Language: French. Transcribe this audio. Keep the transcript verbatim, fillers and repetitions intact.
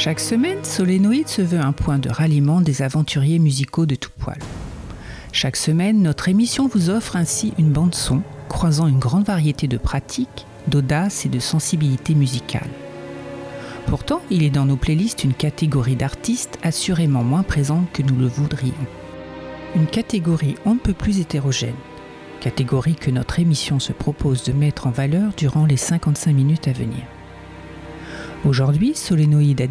Chaque semaine, Solénoïde se veut un point de ralliement des aventuriers musicaux de tout poil. Chaque semaine, notre émission vous offre ainsi une bande-son croisant une grande variété de pratiques, d'audace et de sensibilité musicale. Pourtant, il est dans nos playlists une catégorie d'artistes assurément moins présente que nous le voudrions. Une catégorie on ne peut plus hétérogène, catégorie que notre émission se propose de mettre en valeur durant les cinquante-cinq minutes à venir. Aujourd'hui, Solénoïde a